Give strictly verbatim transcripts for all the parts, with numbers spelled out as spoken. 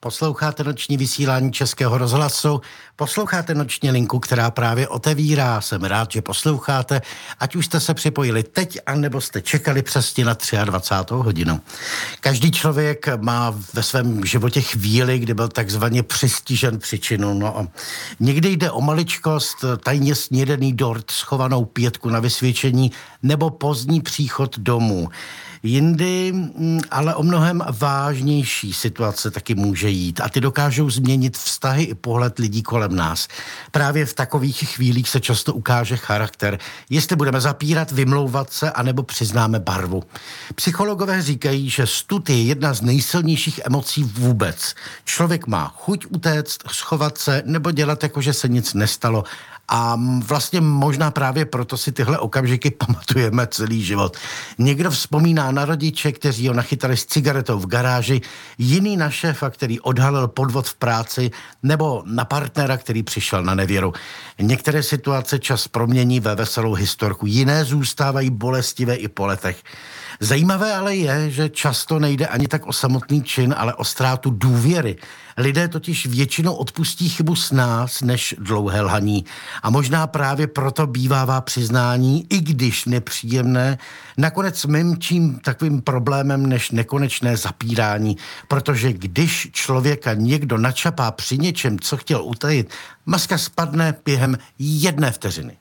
Posloucháte noční vysílání Českého rozhlasu, posloucháte noční linku, která právě otevírá. Jsem rád, že posloucháte, ať už jste se připojili teď, anebo jste čekali přesně na dvacátou třetí hodinu. Každý člověk má ve svém životě chvíli, kdy byl takzvaně přistižen příčinu. No a někdy jde o maličkost, tajně snědený dort, schovanou pětku na vysvědčení nebo pozdní příchod domů. Jindy ale o mnohem vážnější situace taky může jít a ty dokážou změnit vztahy i pohled lidí kolem nás. Právě v takových chvílích se často ukáže charakter, jestli budeme zapírat, vymlouvat se, anebo přiznáme barvu. Psychologové říkají, že stud je jedna z nejsilnějších emocí vůbec. Člověk má chuť utéct, schovat se nebo dělat jako, že se nic nestalo. A vlastně možná právě proto si tyhle okamžiky pamatujeme celý život. Někdo vzpomíná na rodiče, kteří ho nachytali s cigaretou v garáži, jiný na šéfa, který odhalil podvod v práci, nebo na partnera, který přišel na nevěru. Některé situace čas promění ve veselou historku, jiné zůstávají bolestivé i po letech. Zajímavé ale je, že často nejde ani tak o samotný čin, ale o ztrátu důvěry. Lidé totiž většinou odpustí chybu s nás, než dlouhé lhaní. A možná právě proto bývává přiznání, i když nepříjemné, nakonec mým takovým problémem než nekonečné zapírání. Protože když člověka někdo načapá při něčem, co chtěl utajit, maska spadne během jedné vteřiny.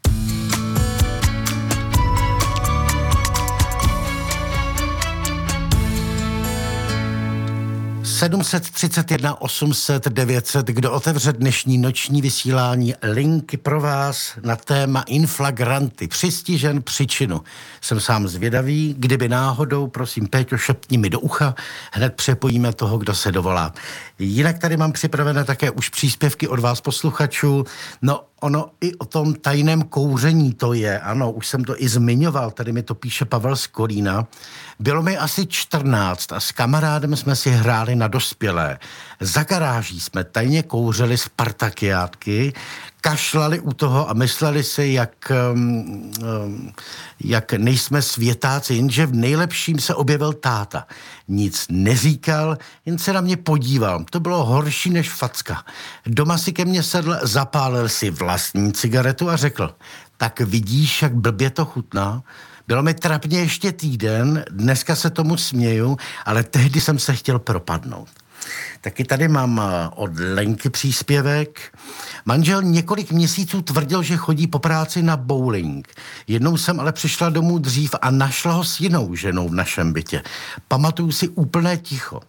sedm set třicet jedna osm set devět set, kdo otevře dnešní noční vysílání, linky pro vás na téma inflagranty, přistižen příčinu. Jsem sám zvědavý, kdyby náhodou, prosím Péťo, šepni mi do ucha, hned přepojíme toho, kdo se dovolá. Jinak tady mám připravené také už příspěvky od vás posluchačů. No, ono i o tom tajném kouření to je, ano, už jsem to i zmiňoval, tady mi to píše Pavel z Kolína. Bylo mi asi čtrnáct a s kamarádem jsme si hráli na dospělé. Za garáží jsme tajně kouřili spartakiátky, kašlali u toho a mysleli si, jak, um, um, jak nejsme světáci, jenže v nejlepším se objevil táta. Nic neříkal, jen se na mě podíval. To bylo horší než facka. Doma si ke mně sedl, zapálil si vlastní cigaretu a řekl, tak vidíš, jak blbě to chutná? Bylo mi trapně ještě týden, dneska se tomu směju, ale tehdy jsem se chtěl propadnout. Taky tady mám od Lenky příspěvek. Manžel několik měsíců tvrdil, že chodí po práci na bowling. Jednou jsem ale přišla domů dřív a našla ho s jinou ženou v našem bytě. Pamatuju si úplné ticho.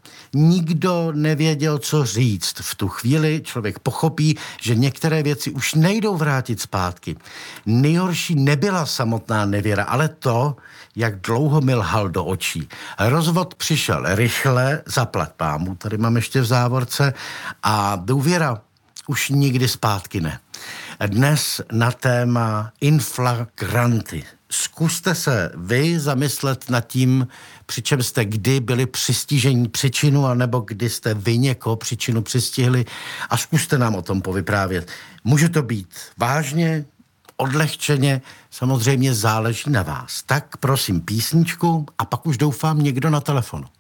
Nikdo nevěděl, co říct. V tu chvíli člověk pochopí, že některé věci už nejdou vrátit zpátky. Nejhorší nebyla samotná nevěra, ale to, jak dlouho mi lhal do očí. Rozvod přišel rychle, zaplať pámu, tady mám ještě v závorce, a důvěra už nikdy zpátky ne. Dnes na téma inflagranty. Zkuste se vy zamyslet nad tím, při čem jste kdy byli přistižení příčinu, anebo kdy jste vy někoho příčinu přistihli, a zkuste nám o tom povyprávět. Může to být vážně, odlehčeně, samozřejmě záleží na vás. Tak prosím písničku a pak už doufám někdo na telefonu.